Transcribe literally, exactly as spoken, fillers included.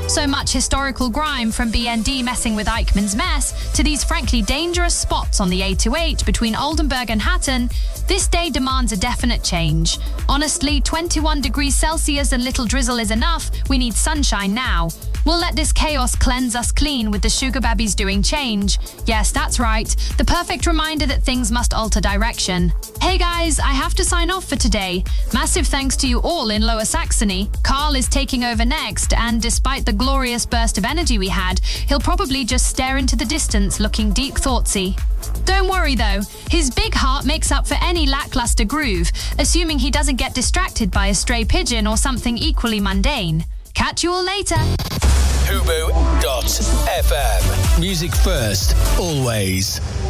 So much historical grime from B N D messing with Eichmann's mess to these frankly dangerous spots on the A twenty-eight between Oldenburg and Hatton, this day demands a definite change. Honestly, twenty-one degrees Celsius and little drizzle is enough. We need sunshine now. We'll let this chaos cleanse us clean with the Sugar Babbies doing change. Yes, that's right. The perfect reminder that things must alter direction. Hey guys, I have to sign off for today. Massive thanks to you all in Lower Saxony. Carl is taking over next, and despite the glorious burst of energy we had, he'll probably just stare into the distance looking deep thoughtsy. Don't worry though, his big heart makes up for any lackluster groove, assuming he doesn't get distracted by a stray pigeon or something equally mundane. Catch you all later. Hubu dot F M. Music first, always.